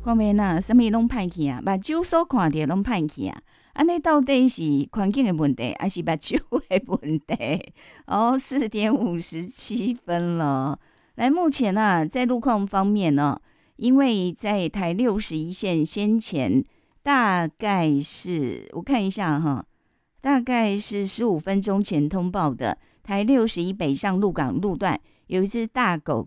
看面啊，什么拢歹去啊，目睭所看到拢歹去啊。安尼到底是环境的问题，还是目睭的问题？哦，4:57了。来，目前啊，在路况方面呢、因为在台61线先前大概是我看一下哈，大概是15分钟前通报的台61北上鹿港路段有一只大狗